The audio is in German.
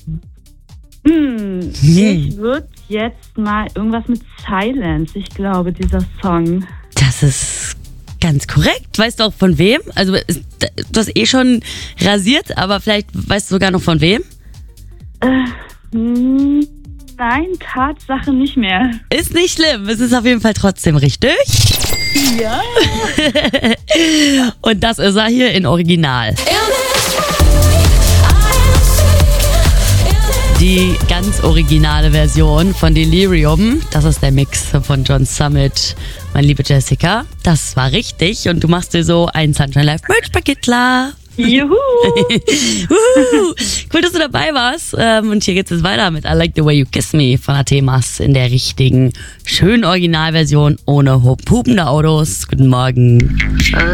Ich würde jetzt mal irgendwas mit Silence, ich glaube, dieser Song. Das ist ganz korrekt. Weißt du auch von wem? Also du hast eh schon rasiert, aber vielleicht weißt du sogar noch von wem? Nein, Tatsache nicht mehr. Ist nicht schlimm, es ist auf jeden Fall trotzdem richtig. Ja. Und das ist er hier in Original. Die ganz originale Version von Delirium, das ist der Mix von John Summit, meine liebe Jessica. Das war richtig und du machst dir so ein Sunshine Live Merch-Paket klar. Juhu! Cool, dass du dabei warst. Und hier geht's jetzt weiter mit I Like the Way You Kiss Me von Athemas in der richtigen, schönen Originalversion ohne hupende Autos. Guten Morgen.